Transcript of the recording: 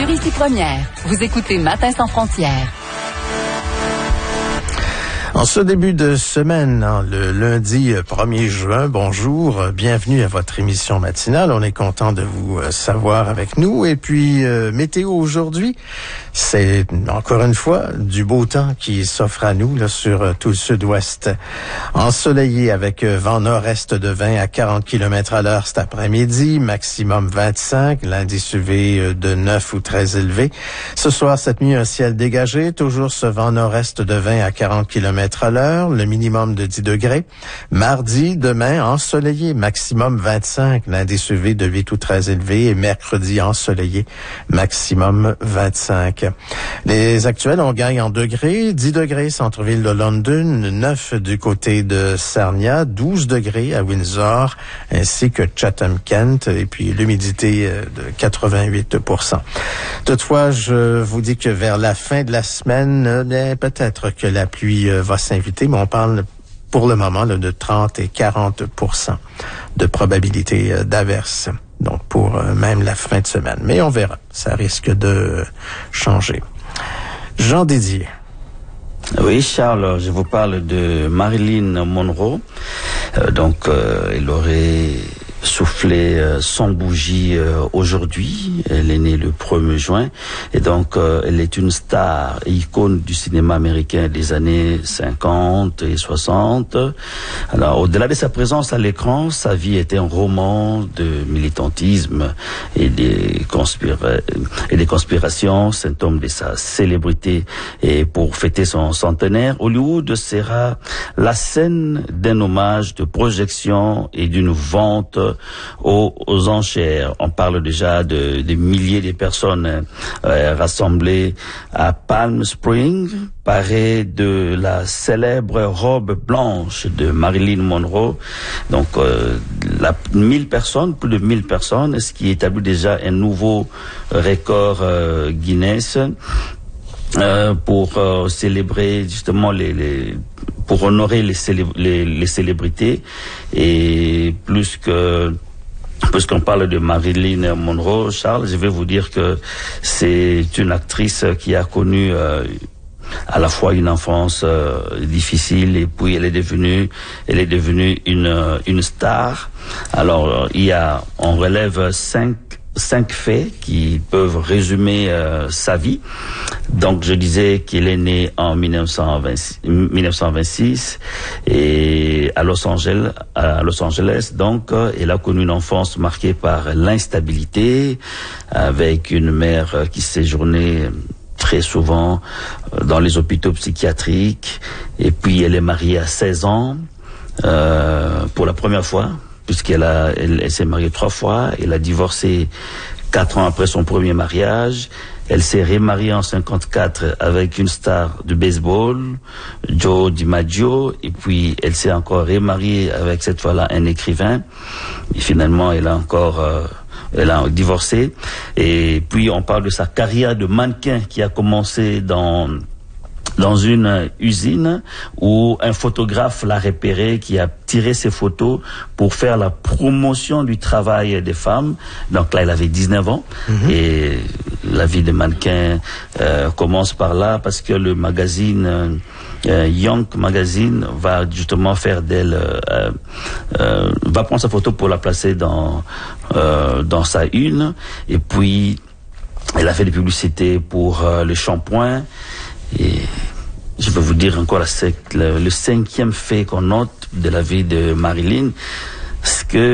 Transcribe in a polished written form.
sur Ici Première. Vous écoutez Matin sans frontières. En ce début de semaine, le lundi 1er juin, bonjour, bienvenue à votre émission matinale. On est content de vous savoir avec nous. Et puis, météo aujourd'hui, c'est encore une fois du beau temps qui s'offre à nous là, sur tout le sud-ouest. Ensoleillé avec vent nord-est de 20 à 40 km à l'heure cet après-midi, maximum 25, l'indice UV de 9 ou très élevé. Ce soir, cette nuit, un ciel dégagé, toujours ce vent nord-est de 20 à 40 km à l'heure, le minimum de 10 degrés. Mardi, demain, ensoleillé, maximum 25, l'indice UV de 8 ou très élevé. Et mercredi, ensoleillé, maximum 25. Les actuels, on gagne en degrés. 10 degrés, centre-ville de London, 9 du côté de Sarnia, 12 degrés à Windsor, ainsi que Chatham-Kent, et puis l'humidité de 88%. Toutefois, je vous dis que vers la fin de la semaine, peut-être que la pluie va s'inviter, mais on parle pour le moment là, de 30 et 40% de probabilité d'averse. Donc pour même la fin de semaine. Mais on verra, ça risque de changer. Jean Didier. Oui, Charles, je vous parle de Marilyn Monroe. Elle aurait soufflé 100 bougies aujourd'hui. Elle est née le 1er juin. Et donc, elle est une star, icône du cinéma américain des années 50 et 60. Alors, au-delà de sa présence à l'écran, sa vie était un roman de militantisme et des conspirations, symptôme de sa célébrité. Et pour fêter son centenaire, Hollywood sera la scène d'un hommage, de projection et d'une vente aux enchères. On parle déjà de milliers de personnes rassemblées à Palm Springs, parées de la célèbre robe blanche de Marilyn Monroe. Donc, 1000 personnes, plus de 1000 personnes, ce qui établit déjà un nouveau record Guinness pour célébrer justement pour honorer les célébrités. Et puisqu'on parle de Marilyn Monroe, Charles, je vais vous dire que c'est une actrice qui a connu à la fois une enfance difficile, et puis elle est devenue une star. Alors on relève cinq faits qui peuvent résumer sa vie. Donc, je disais qu'il est né en 1926 et à Los Angeles. Donc, il a connu une enfance marquée par l'instabilité, avec une mère qui séjournait très souvent dans les hôpitaux psychiatriques. Et puis, elle est mariée à 16 ans pour la première fois, puisqu'elle s'est mariée 3 fois. Elle a divorcé 4 ans après son premier mariage. Elle s'est remariée en 54 avec une star de baseball, Joe DiMaggio, et puis elle s'est encore remariée avec cette fois-là un écrivain. Et finalement, elle a divorcé. Et puis on parle de sa carrière de mannequin qui a commencé dans une usine où un photographe l'a repéré, qui a tiré ses photos pour faire la promotion du travail des femmes. Donc là, elle avait 19 ans. Et la vie de mannequin commence par là, parce que le magazine Young Magazine va justement faire d'elle, va prendre sa photo pour la placer dans sa une. Et puis, elle a fait des publicités pour le shampoing. Et je vais vous dire encore le 5e fait qu'on note de la vie de Marilyn, ce que